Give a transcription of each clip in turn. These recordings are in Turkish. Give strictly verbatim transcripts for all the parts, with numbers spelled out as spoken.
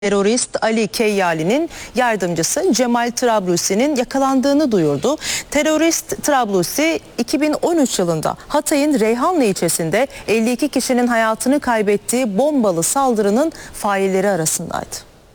Terörist Ali Keyyali'nin yardımcısı Cemal Trablusi'nin yakalandığını duyurdu. Terörist Trablusi iki bin on üç yılında Hatay'ın Reyhanlı ilçesinde elli iki kişinin hayatını kaybettiği bombalı saldırının failleri arasındaydı.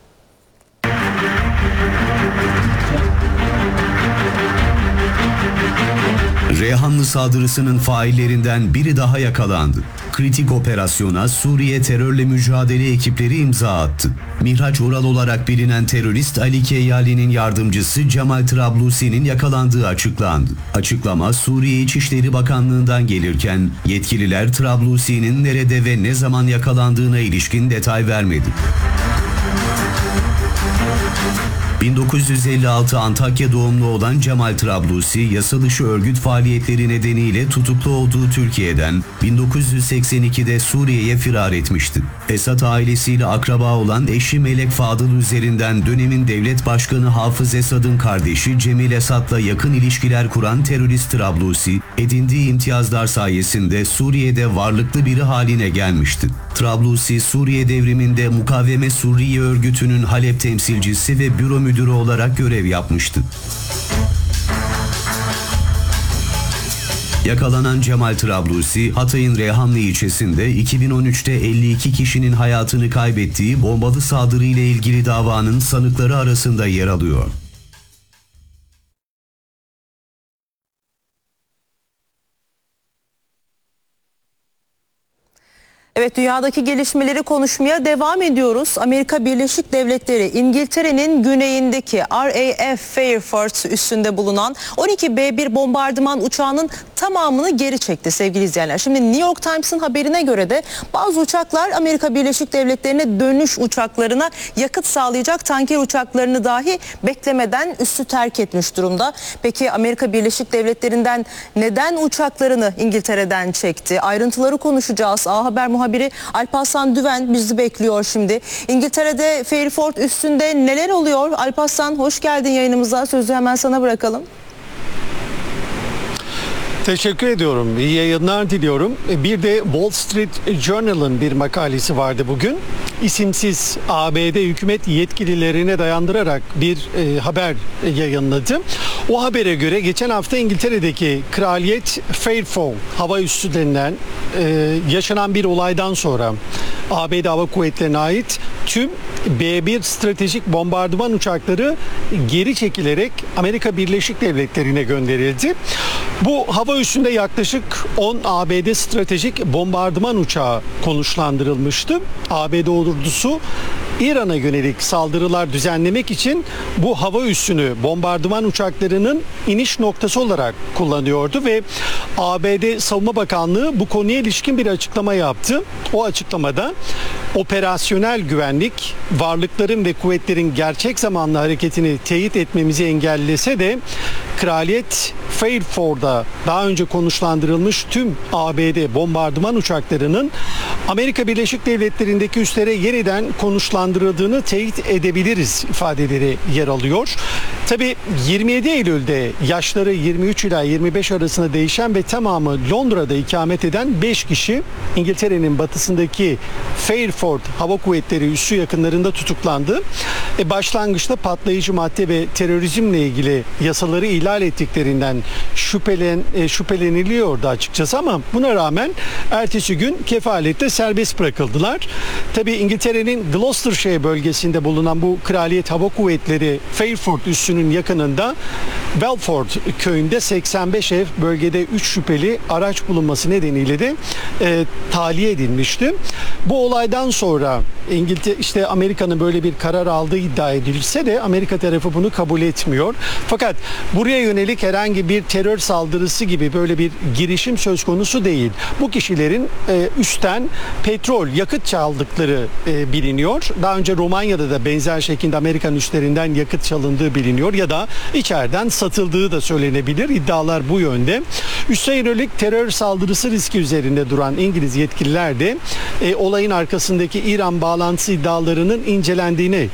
Reyhanlı saldırısının faillerinden biri daha yakalandı. Kritik operasyona Suriye terörle mücadele ekipleri imza attı. Mihraç Ural olarak bilinen terörist Ali Keyyali'nin yardımcısı Cemal Trablusi'nin yakalandığı açıklandı. Açıklama Suriye İçişleri Bakanlığı'ndan gelirken yetkililer Trablusi'nin nerede ve ne zaman yakalandığına ilişkin detay vermedi. bin dokuz yüz elli altı Antakya doğumlu olan Cemal Trablusi, yasa dışı örgüt faaliyetleri nedeniyle tutuklu olduğu Türkiye'den bin dokuz yüz seksen ikide Suriye'ye firar etmişti. Esad ailesiyle akraba olan eşi Melek Fadıl üzerinden dönemin devlet başkanı Hafız Esad'ın kardeşi Cemil Esad'la yakın ilişkiler kuran terörist Trablusi, edindiği imtiyazlar sayesinde Suriye'de varlıklı biri haline gelmişti. Trablusi, Suriye devriminde Mukaveme Suriye örgütünün Halep temsilcisi ve büro müdürü olarak görev yapmıştı. Yakalanan Cemal Trablusi, Hatay'ın Reyhanlı ilçesinde iki bin on üçte elli iki kişinin hayatını kaybettiği bombalı saldırıyla ilgili davanın sanıkları arasında yer alıyor. Evet, dünyadaki gelişmeleri konuşmaya devam ediyoruz. Amerika Birleşik Devletleri, İngiltere'nin güneyindeki R A F Fairford üssünde bulunan on iki B bir bombardıman uçağının tamamını geri çekti sevgili izleyenler. Şimdi New York Times'ın haberine göre de bazı uçaklar Amerika Birleşik Devletleri'ne dönüş uçaklarına yakıt sağlayacak tanker uçaklarını dahi beklemeden üssü terk etmiş durumda. Peki Amerika Birleşik Devletleri'nden neden uçaklarını İngiltere'den çekti? Ayrıntıları konuşacağız. A Haber muhabiri Alparslan Düven bizi bekliyor şimdi. İngiltere'de Fairford üssünde neler oluyor? Alparslan, hoş geldin yayınımıza. Sözü hemen sana bırakalım. Teşekkür ediyorum. İyi yayınlar diliyorum. Bir de Wall Street Journal'ın bir makalesi vardı bugün. İsimsiz A B D hükümet yetkililerine dayandırarak bir e, haber yayınladı. O habere göre geçen hafta İngiltere'deki Kraliyet Fairford hava üssü denilen e, yaşanan bir olaydan sonra A B D Hava Kuvvetleri'ne ait tüm B bir stratejik bombardıman uçakları geri çekilerek Amerika Birleşik Devletleri'ne gönderildi. Bu hava üssünde yaklaşık on A B D stratejik bombardıman uçağı konuşlandırılmıştı. A B D ordusu İran'a yönelik saldırılar düzenlemek için bu hava üssünü bombardıman uçaklarının iniş noktası olarak kullanıyordu ve A B D Savunma Bakanlığı bu konuya ilişkin bir açıklama yaptı. O açıklamada operasyonel güvenlik varlıkların ve kuvvetlerin gerçek zamanlı hareketini teyit etmemizi engellese de Kraliyet Fairford'da daha önce konuşlandırılmış tüm A B D bombardıman uçaklarının Amerika Birleşik Devletleri'ndeki üslere yeniden konuşlandırıldığını teyit edebiliriz ifadeleri yer alıyor. Tabii yirmi yedi Eylül'de yaşları yirmi üç ila yirmi beş arasında değişen ve tamamı Londra'da ikamet eden beş kişi İngiltere'nin batısındaki Fairford Hava Kuvvetleri üssü yakınlarında tutuklandı. E başlangıçta patlayıcı madde ve terörizmle ilgili yasaları ihlal ettiklerinden şüphelen, e, şüpheleniliyordu açıkçası ama buna rağmen ertesi gün kefaletle serbest bırakıldılar. Tabii İngiltere'nin Gloucestershire bölgesinde bulunan bu Kraliyet Hava Kuvvetleri Fairford üssünün yakınında Belford köyünde seksen beş ev, bölgede üç şüpheli araç bulunması nedeniyle de e, tahliye edilmişti. Bu olaydan sonra İngiltere işte Amerika'nın böyle bir karar aldığı iddia edilse de Amerika tarafı bunu kabul etmiyor. Fakat buraya yönelik herhangi bir terör saldırısı gibi böyle bir girişim söz konusu değil. Bu kişilerin e, üstten petrol, yakıt çaldıkları e, biliniyor. Daha önce Romanya'da da benzer şekilde Amerikan üslerinden yakıt çalındığı biliniyor ya da içeriden satıldığı da söylenebilir. İddialar bu yönde. Üsse yönelik terör saldırısı riski üzerinde duran İngiliz yetkililer de e, olayın arkasındaki İran bağlantısı iddialarının incelendiğini açıkladı.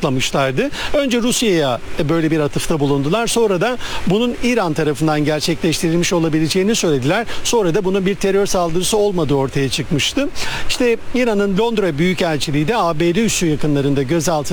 açıklamışlardı. Önce Rusya'ya böyle bir atıfta bulundular. Sonra da bunun İran tarafından gerçekleştirilmiş olabileceğini söylediler. Sonra da bunun bir terör saldırısı olmadığı ortaya çıkmıştı. İşte İran'ın Londra Büyükelçiliği de A B D üssü yakınlarında gözaltına